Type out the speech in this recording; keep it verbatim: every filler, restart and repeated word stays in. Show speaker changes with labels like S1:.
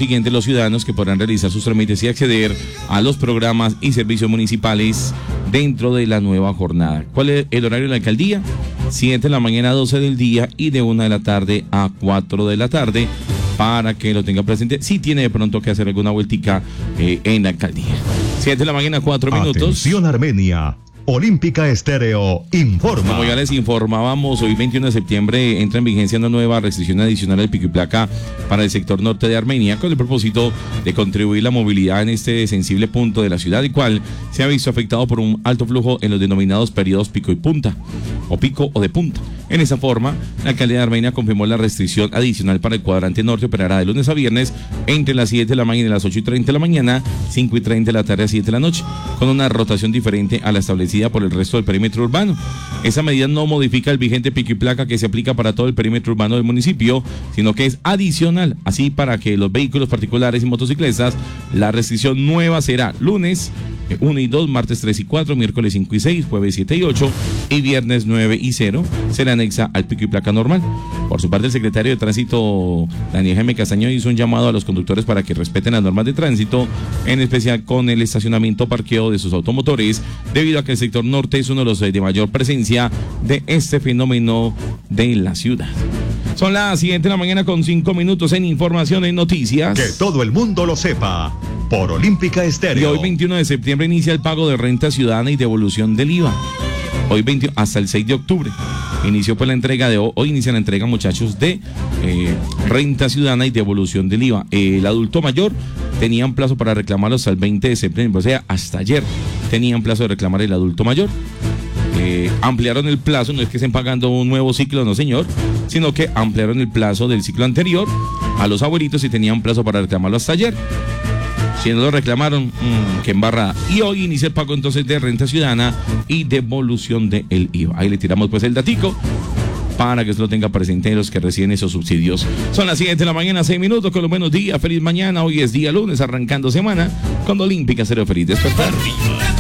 S1: consiguiente, los ciudadanos que podrán realizar sus trámites y acceder a los programas y servicios municipales dentro de la nueva jornada. ¿Cuál es el horario de la alcaldía? siete de la mañana a doce del día y de una de la tarde a cuatro de la tarde, para que lo tenga presente si tiene de pronto que hacer alguna vueltica eh, en la alcaldía. siete de la mañana, cuatro minutos.
S2: Atención Armenia. Olímpica Estéreo informa.
S1: Como ya les informábamos, hoy veintiuno de septiembre entra en vigencia una nueva restricción adicional del pico y placa para el sector norte de Armenia, con el propósito de contribuir la movilidad en este sensible punto de la ciudad, el cual se ha visto afectado por un alto flujo en los denominados periodos pico y punta, o pico o de punta. En esa forma, la alcaldía de Armenia confirmó la restricción adicional para el cuadrante norte. Operará de lunes a viernes entre las siete de la mañana y las ocho y treinta de la mañana, cinco y treinta de la tarde a siete de la noche, con una rotación diferente a la establecida por el resto del perímetro urbano. Esa medida no modifica el vigente pico y placa que se aplica para todo el perímetro urbano del municipio, sino que es adicional. Así, para que los vehículos particulares y motocicletas, la restricción nueva será lunes uno y dos, martes tres y cuatro, miércoles cinco y seis, jueves siete y ocho y viernes nueve y cero. Será anexa al pico y placa normal. Por su parte, el secretario de Tránsito, Daniel Jaime Castaño, hizo un llamado a los conductores para que respeten las normas de tránsito, en especial con el estacionamiento parqueo de sus automotores, debido a que el sector norte es uno de los de mayor presencia de este fenómeno de la ciudad. Son las siete de la mañana con cinco minutos en información en noticias.
S2: Que todo el mundo lo sepa por Olímpica Estéreo.
S1: Y hoy veintiuno de septiembre inicia el pago de renta ciudadana y devolución del I V A. Hoy veinte hasta el seis de octubre. Inició pues la entrega de hoy, inicia la entrega, muchachos, de eh, renta ciudadana y devolución del I V A. Eh, el adulto mayor tenían plazo para reclamarlo hasta el veinte de septiembre, o sea, hasta ayer tenían plazo de reclamar el adulto mayor. Eh, ampliaron el plazo, no es que estén pagando un nuevo ciclo, no señor, sino que ampliaron el plazo del ciclo anterior a los abuelitos y tenían plazo para reclamarlo hasta ayer. Si no lo reclamaron, mmm, qué embarrada. Y hoy inicia el pago entonces de renta ciudadana y devolución del I V A. Ahí le tiramos pues el datico para que se lo tenga presente en los que reciben esos subsidios. Son las siete de la mañana, seis minutos, con los buenos días. Feliz mañana. Hoy es día lunes, arrancando semana con Olímpica Estéreo. Feliz despertar.